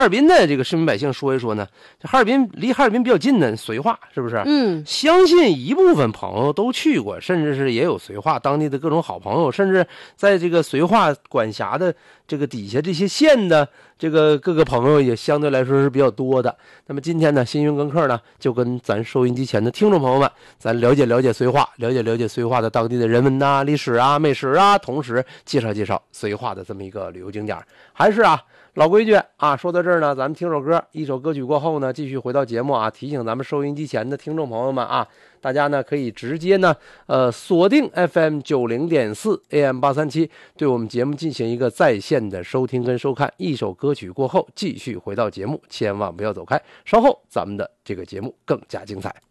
哈尔滨的这个市民百姓说一说呢，这离哈尔滨比较近的绥化是不是？相信一部分朋友都去过，甚至是也有绥化当地的各种好朋友，甚至在这个绥化管辖的这个底下这些县的这个各个朋友也相对来说是比较多的。那么今天呢，新云跟课呢就跟咱收音机前的听众朋友们，咱了解了解绥化，了解了解绥化的当地的人文呐、历史啊、美食啊，同时介绍介绍绥化的这么一个旅游景点。还是老规矩啊，说到这儿呢，咱们听首歌，一首歌曲过后呢，继续回到节目啊。提醒咱们收音机前的听众朋友们啊，大家呢可以直接呢锁定 FM 90.4 AM 837，对我们节目进行一个在线的收听跟收看。一首歌曲过后，继续回到节目，千万不要走开，稍后咱们的这个节目更加精彩。